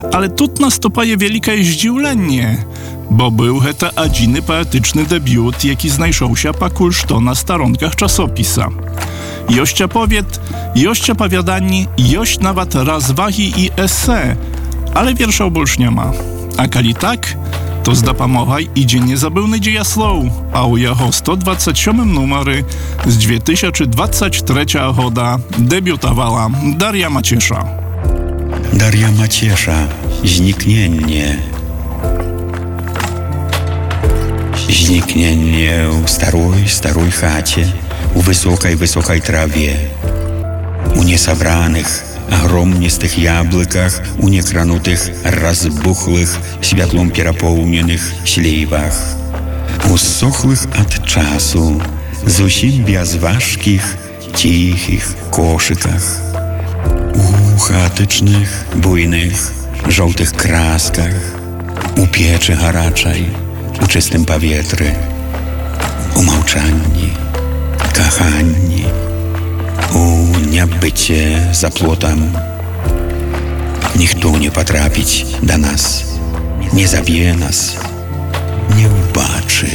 Ale тут наступає велике здзіўленне, бо быў гэта адзіны паэтычны дэбют, які знайшоўся пакуль што на старонках часопіса. Ёсць аповед, ёсць апавяданні, ёсць нават развагі і эсэ, ale wierszał больш няма. А калі так, то з дапамогай ідзе незабыўны дзеяслоў, а ў яго 127 нумары з 2023 года debiutowała Daria Maciesza. Daria Maciesza, zniknienie. Zniknienie u starej chacie, u wysokiej trawie, u niesabranych, огромністых яблыках, у некранутых, разбухлых, святлом перапоўненых слівах, у сохлых ад часу, зусім бязважкіх, тихих кошыках, у хаатычных, буйных, жоўтых красках, у печы гарачай, у чыстым паветры, у маўчанні, каханні, у нябыце за плотам. Ніхто не патрапіць да нас, не заб'е нас, не ўбачыць.